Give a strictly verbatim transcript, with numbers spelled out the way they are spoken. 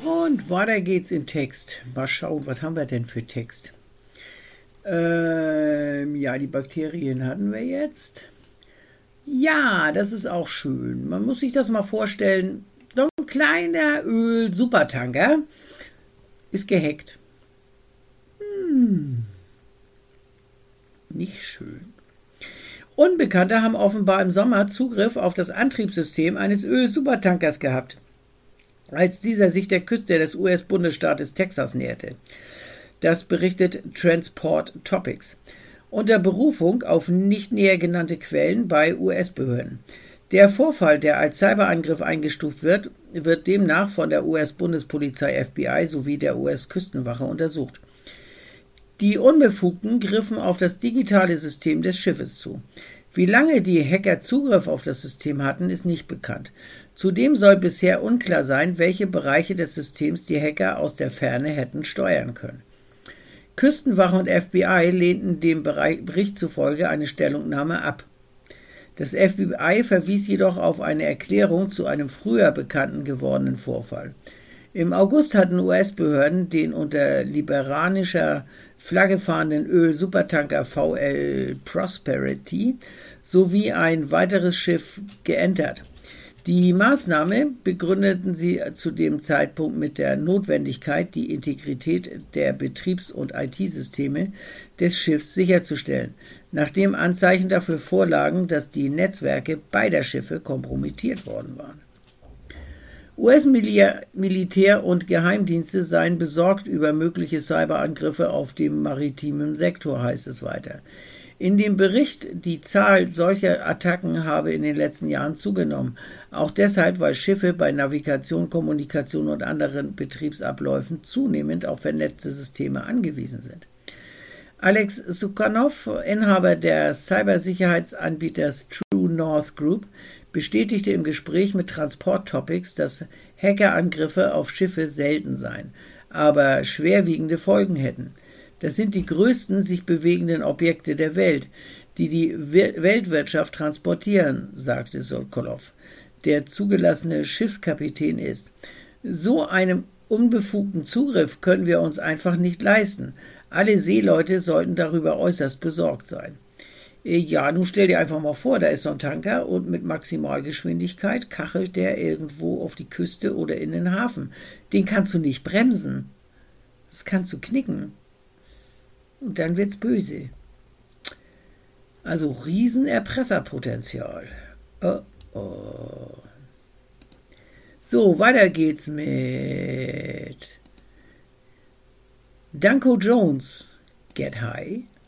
Und weiter geht's im Text. Mal schauen, was haben wir denn für Text? Ähm, ja, die Bakterien hatten wir jetzt. Ja, das ist auch schön. Man muss sich das mal vorstellen. So ein kleiner Öl-Supertanker ist gehackt. Hm, nicht schön. Unbekannte haben offenbar im Sommer Zugriff auf das Antriebssystem eines Öl-Supertankers gehabt, als dieser sich der Küste des U S-Bundesstaates Texas näherte. Das berichtet Transport Topics unter Berufung auf nicht näher genannte Quellen bei U S-Behörden. Der Vorfall, der als Cyberangriff eingestuft wird, wird demnach von der U S-Bundespolizei F B I sowie der U S-Küstenwache untersucht. Die Unbefugten griffen auf das digitale System des Schiffes zu. Wie lange die Hacker Zugriff auf das System hatten, ist nicht bekannt. Zudem soll bisher unklar sein, welche Bereiche des Systems die Hacker aus der Ferne hätten steuern können. Küstenwache und F B I lehnten dem Bericht zufolge eine Stellungnahme ab. Das F B I verwies jedoch auf eine Erklärung zu einem früher bekannten gewordenen Vorfall. Im August hatten U S-Behörden den unter liberanischer Flagge fahrenden Öl-Supertanker V L Prosperity sowie ein weiteres Schiff geentert. Die Maßnahme begründeten sie zu dem Zeitpunkt mit der Notwendigkeit, die Integrität der Betriebs- und I T-Systeme des Schiffs sicherzustellen, nachdem Anzeichen dafür vorlagen, dass die Netzwerke beider Schiffe kompromittiert worden waren. U S-Militär und Geheimdienste seien besorgt über mögliche Cyberangriffe auf dem maritimen Sektor, heißt es weiter. In dem Bericht, die Zahl solcher Attacken habe in den letzten Jahren zugenommen, auch deshalb, weil Schiffe bei Navigation, Kommunikation und anderen Betriebsabläufen zunehmend auf vernetzte Systeme angewiesen sind. Alex Sukhanov, Inhaber des Cybersicherheitsanbieters True North Group, bestätigte im Gespräch mit Transport Topics, dass Hackerangriffe auf Schiffe selten seien, aber schwerwiegende Folgen hätten. Das sind die größten sich bewegenden Objekte der Welt, die die Weltwirtschaft transportieren, sagte Sokolov, der zugelassene Schiffskapitän ist. So einem unbefugten Zugriff können wir uns einfach nicht leisten. Alle Seeleute sollten darüber äußerst besorgt sein. Ja, nun stell dir einfach mal vor, da ist so ein Tanker und mit Maximalgeschwindigkeit kachelt der irgendwo auf die Küste oder in den Hafen. Den kannst du nicht bremsen. Das kannst du knicken. Und dann wird's böse. Also Riesenerpresserpotenzial. Oh, oh. So, weiter geht's mit Danko Jones. Get High.